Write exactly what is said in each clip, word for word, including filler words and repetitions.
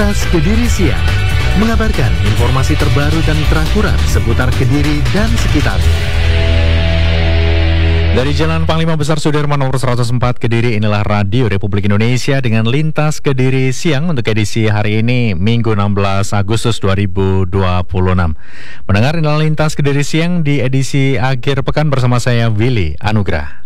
Lintas Kediri Siang, mengabarkan informasi terbaru dan terakurat seputar Kediri dan sekitarnya. Dari Jalan Panglima Besar Sudirman nomor seratus empat Kediri, inilah Radio Republik Indonesia dengan Lintas Kediri Siang untuk edisi hari ini, Minggu enam belas Agustus dua ribu dua puluh enam. Mendengar inilah Lintas Kediri Siang di edisi akhir pekan bersama saya, Willy Anugrah.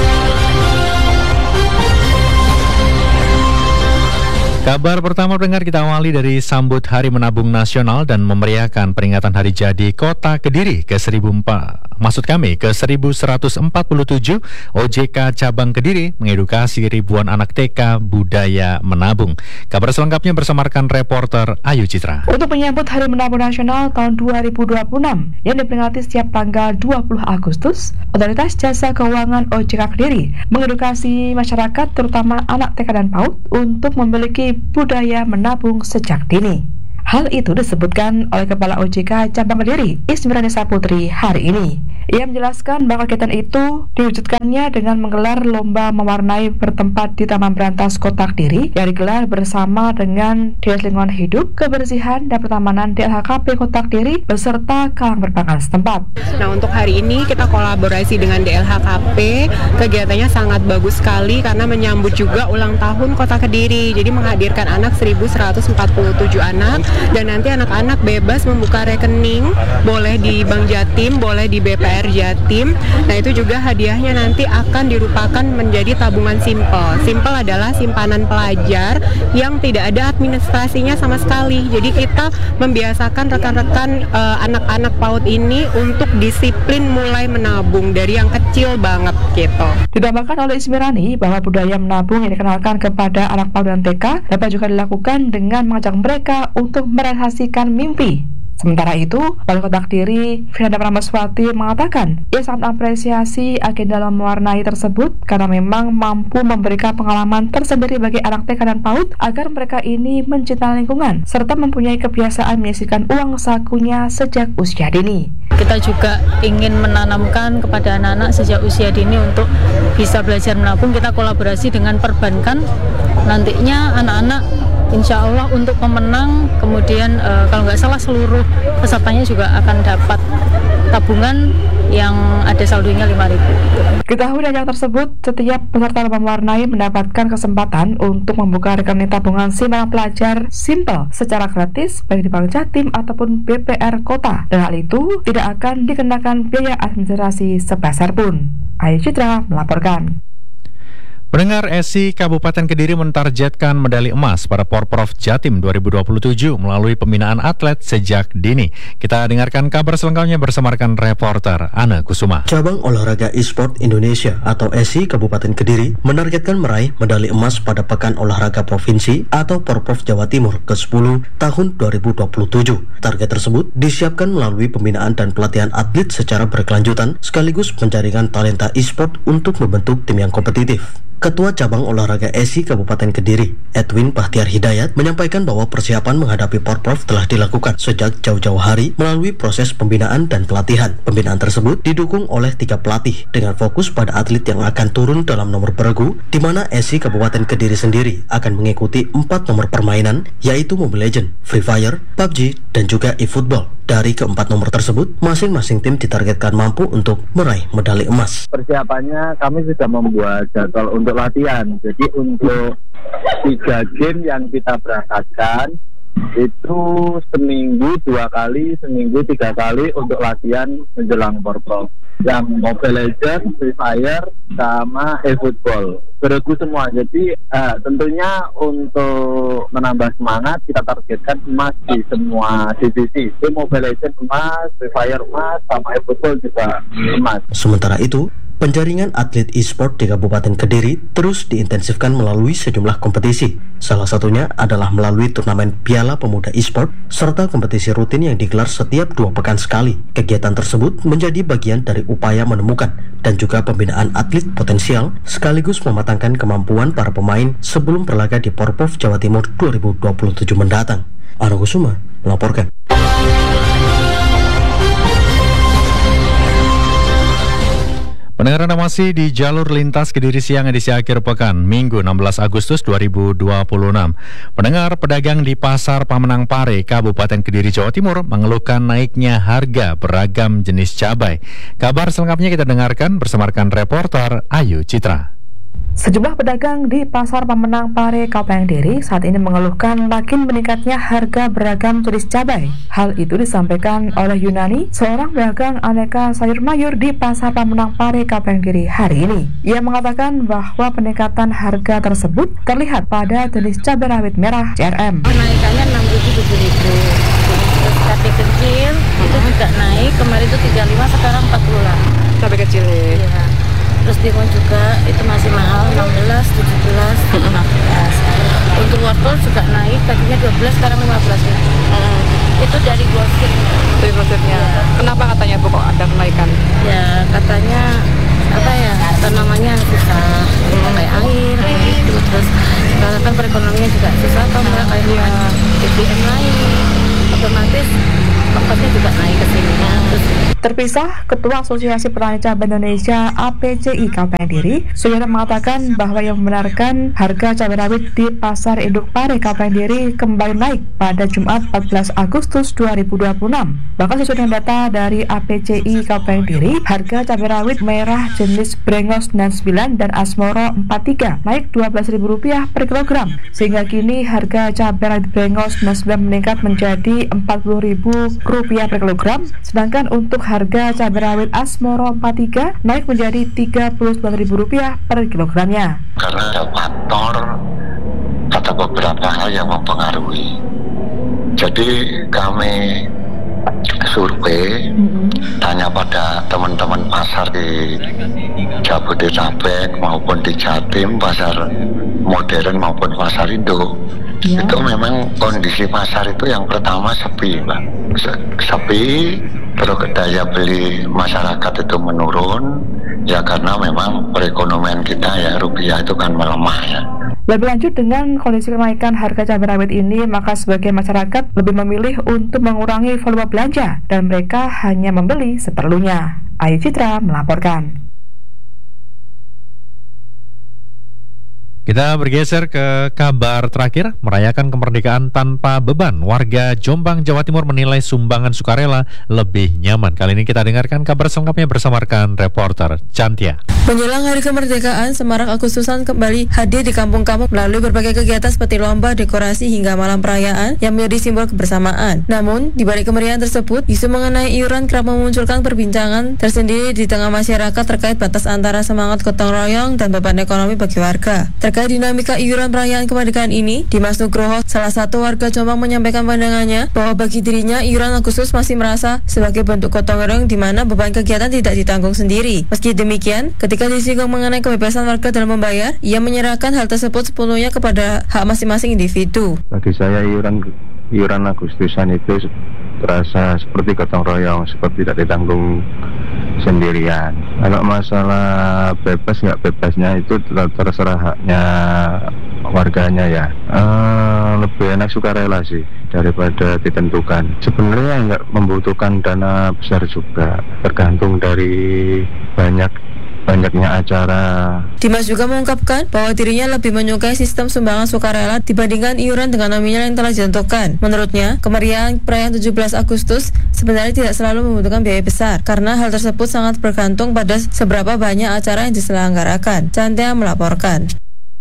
Kabar pertama pendengar kita awali dari sambut Hari Menabung Nasional dan memeriahkan peringatan Hari Jadi Kota Kediri ke seribu empat. Maksud kami ke seribu seratus empat puluh tujuh, O J K Cabang Kediri mengedukasi ribuan anak T K budaya menabung. Kabar selengkapnya bersama rekan reporter Ayu Citra. Untuk menyambut Hari Menabung Nasional tahun dua ribu dua puluh enam yang diperingati setiap tanggal dua puluh Agustus, Otoritas Jasa Keuangan O J K Kediri mengedukasi masyarakat terutama anak T K dan PAUD untuk memiliki budaya menabung sejak dini. Hal itu disebutkan oleh Kepala O J K Cabang Kediri, Ismiranisa Putri, hari ini. Ia menjelaskan bahwa kegiatan itu diwujudkannya dengan menggelar lomba mewarnai bertempat di Taman Berantas Kota Kediri yang digelar bersama dengan Dinas Lingkungan Hidup, Kebersihan, dan Pertamanan D L H K P Kota Kediri beserta kalang berpangkat setempat. Nah, untuk hari ini kita kolaborasi dengan D L H K P. Kegiatannya sangat bagus sekali karena menyambut juga ulang tahun Kota Kediri. Jadi menghadirkan anak seribu seratus empat puluh tujuh anak, dan nanti anak-anak bebas membuka rekening, boleh di Bank Jatim, boleh di B P R Jatim. Nah, itu juga hadiahnya nanti akan dirupakan menjadi tabungan simpel. Simpel adalah simpanan pelajar yang tidak ada administrasinya sama sekali. Jadi kita membiasakan rekan-rekan uh, anak-anak PAUD ini untuk disiplin mulai menabung dari yang kecil banget gitu. Ditambahkan oleh Ismirani bahwa budaya menabung yang dikenalkan kepada anak PAUD dan T K dapat juga dilakukan dengan mengajak mereka untuk merealisasikan mimpi. Sementara itu, Wali Kota Kediri, Vinanda Pramaswati, mengatakan ia sangat apresiasi agenda dalam mewarnai tersebut karena memang mampu memberikan pengalaman tersendiri bagi anak T K dan PAUD agar mereka ini mencintai lingkungan serta mempunyai kebiasaan menyisihkan uang sakunya sejak usia dini. Kita juga ingin menanamkan kepada anak-anak sejak usia dini untuk bisa belajar menabung. Kita kolaborasi dengan perbankan, nantinya anak-anak insya Allah untuk pemenang, kemudian e, kalau nggak salah seluruh pesertanya juga akan dapat tabungan yang ada saldonya lima ribu. Ketahui dari yang tersebut, setiap peserta lomba mewarnai mendapatkan kesempatan untuk membuka rekening tabungan simpanan pelajar simpel secara gratis baik di Bank Jatim ataupun B P R Kota, dan hal itu tidak akan dikenakan biaya administrasi sebesar pun. Ayu Citra melaporkan. Pendengar, S I Kabupaten Kediri mentargetkan medali emas pada Porprov Jatim dua ribu dua puluh tujuh melalui pembinaan atlet sejak dini. Kita dengarkan kabar selengkapnya bersama rekan reporter Ana Kusuma. Cabang Olahraga E-Sport Indonesia atau S I Kabupaten Kediri menargetkan meraih medali emas pada Pekan Olahraga Provinsi atau Porprov Jawa Timur ke sepuluh tahun dua ribu dua puluh tujuh. Target tersebut disiapkan melalui pembinaan dan pelatihan atlet secara berkelanjutan sekaligus penjaringan talenta e-sport untuk membentuk tim yang kompetitif. Ketua Cabang Olahraga S I Kabupaten Kediri, Edwin Bahtiar Hidayat, menyampaikan bahwa persiapan menghadapi Porprov telah dilakukan sejak jauh-jauh hari melalui proses pembinaan dan pelatihan. Pembinaan tersebut didukung oleh tiga pelatih dengan fokus pada atlet yang akan turun dalam nomor beregu, di mana S I Kabupaten Kediri sendiri akan mengikuti empat nomor permainan, yaitu Mobile Legends, Free Fire, P U B G, dan juga e-football. Dari keempat nomor tersebut, masing-masing tim ditargetkan mampu untuk meraih medali emas. Persiapannya kami sudah membuat jadwal untuk latihan. Jadi untuk tiga game yang kita berangkatkan itu seminggu dua kali, seminggu tiga kali untuk latihan menjelang Porprov. Yang Mobile Legends, Free Fire, sama e-football. Beregu semua. Jadi uh, tentunya untuk menambah semangat kita targetkan emas di semua divisi. Di Mobile Legends emas, Free Fire emas, sama e-football juga emas. Sementara itu, penjaringan atlet e-sport di Kabupaten Kediri terus diintensifkan melalui sejumlah kompetisi. Salah satunya adalah melalui turnamen Piala Pemuda e-sport serta kompetisi rutin yang digelar setiap dua pekan sekali. Kegiatan tersebut menjadi bagian dari upaya menemukan dan juga pembinaan atlet potensial sekaligus mematangkan kemampuan para pemain sebelum berlaga di Porprov Jawa Timur dua ribu dua puluh tujuh mendatang. Ana Kusuma melaporkan. Pendengar Anda masih di jalur lintas Kediri siang edisi akhir pekan, Minggu enam belas Agustus dua ribu dua puluh enam. Pendengar, pedagang di Pasar Pamenang Pare, Kabupaten Kediri, Jawa Timur mengeluhkan naiknya harga beragam jenis cabai. Kabar selengkapnya kita dengarkan bersama rekan reporter Ayu Citra. Sejumlah pedagang di Pasar Pamenang Pare, Kabupaten Kediri saat ini mengeluhkan makin meningkatnya harga beragam jenis cabai. Hal itu disampaikan oleh Yunani, seorang pedagang aneka sayur mayur di Pasar Pamenang Pare, Kabupaten Kediri hari ini. Ia mengatakan bahwa peningkatan harga tersebut terlihat pada jenis cabai rawit merah C R M. Kenaikannya enam ribu tujuh ribu. Terus cabai kecil itu juga naik, kemarin itu tiga puluh lima, sekarang empat puluh delapan. Cabai kecil ya. Iya. Terus timun juga itu masih mahal, enam belas, tujuh belas, enam belas. Untuk wortel juga naik, tadinya dua belas, sekarang lima belas. Hmm. Itu dari grosir. Dari grosirnya. Ya. Kenapa katanya Bu kok ada kenaikan? Ya katanya apa ya, tanamannya susah, hmm. kayak air, kayak itu. Terus sekarang kan perekonomian juga susah, kan mbak, kayak ya. B B M naik, otomatis ongkosnya juga naik ke sini. Terus Terpisah, Ketua Asosiasi Petani Cabai Indonesia A P C I Kabupaten Kediri, Suyana mengatakan bahwa yang membenarkan harga cabai rawit di Pasar Induk Pare, Kabupaten Kediri kembali naik pada Jumat empat belas Agustus dua ribu dua puluh enam. Bahkan sesuai dengan data dari A P C I Kabupaten Kediri, harga cabai rawit merah jenis Brengos sembilan puluh sembilan dan Asmoro empat puluh tiga naik dua belas ribu rupiah per kilogram, sehingga kini harga cabai rawit Brengos sembilan puluh sembilan meningkat menjadi empat puluh ribu rupiah per kilogram, sedangkan untuk harga cabai rawit Asmoro empat puluh tiga naik menjadi tiga puluh sembilan ribu rupiah per kilogramnya. Karena ada faktor atau beberapa hal yang mempengaruhi. Jadi kami survei, mm-hmm. tanya pada teman-teman pasar di Jabodetabek maupun di Jatim, pasar modern maupun pasar induk. Ya. Itu memang kondisi pasar itu yang pertama sepi, Mbak. Sepi, terus daya beli masyarakat itu menurun, ya karena memang perekonomian kita ya rupiah itu kan melemah ya. Lebih lanjut, dengan kondisi kenaikan harga cabai rawit ini, maka sebagian masyarakat lebih memilih untuk mengurangi volume belanja dan mereka hanya membeli seperlunya. Ayu Citra melaporkan. Kita bergeser ke kabar terakhir, merayakan kemerdekaan tanpa beban. Warga Jombang, Jawa Timur menilai sumbangan sukarela lebih nyaman. Kali ini kita dengarkan kabar selengkapnya bersama rekan reporter Cantia. Menjelang Hari Kemerdekaan, Semarak Agustusan kembali hadir di kampung-kampung melalui berbagai kegiatan seperti lomba, dekorasi, hingga malam perayaan yang menjadi simbol kebersamaan. Namun, di balik kemeriahan tersebut, isu mengenai iuran kerap memunculkan perbincangan tersendiri di tengah masyarakat terkait batas antara semangat gotong royong dan beban ekonomi bagi warga. Terkait dinamika iuran perayaan kemerdekaan ini, Dimas Nugroho, salah satu warga Jombang, menyampaikan pandangannya bahwa bagi dirinya iuran Agustus masih merasa sebagai bentuk gotong royong di mana beban kegiatan tidak ditanggung sendiri. Meski demikian, ketika disinggung mengenai kebebasan warga dalam membayar, ia menyerahkan hal tersebut sepenuhnya kepada hak masing-masing individu. Bagi saya iuran iuran Agustusan itu terasa seperti gotong royong, seperti tidak ditanggung sendirian. Kalau masalah bebas nggak bebasnya itu terserah haknya warganya ya. Uh, lebih enak sukarela sih daripada ditentukan. Sebenarnya nggak membutuhkan dana besar juga, tergantung dari banyak banyaknya acara. Dimas juga mengungkapkan bahwa dirinya lebih menyukai sistem sumbangan sukarela dibandingkan iuran dengan nominal yang telah ditentukan. Menurutnya, kemeriahan perayaan tujuh belas Agustus sebenarnya tidak selalu membutuhkan biaya besar, karena hal tersebut sangat bergantung pada seberapa banyak acara yang diselenggarakan. Cantia melaporkan.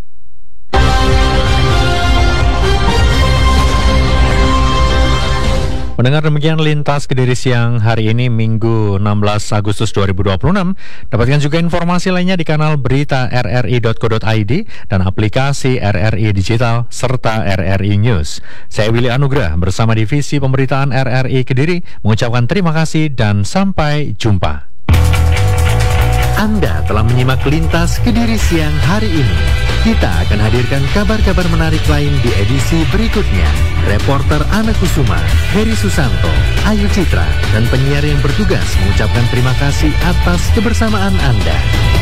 Mendengar demikian lintas Kediri siang hari ini Minggu enam belas Agustus dua ribu dua puluh enam. Dapatkan juga informasi lainnya di kanal berita r r i dot co dot i d dan aplikasi R R I Digital serta R R I News. Saya Willy Anugrah bersama Divisi Pemberitaan R R I Kediri mengucapkan terima kasih dan sampai jumpa. Anda telah menyimak lintas Kediri siang hari ini. Kita akan hadirkan kabar-kabar menarik lain di edisi berikutnya. Reporter Ana Kusuma, Heri Susanto, Ayu Citra, dan penyiar yang bertugas mengucapkan terima kasih atas kebersamaan Anda.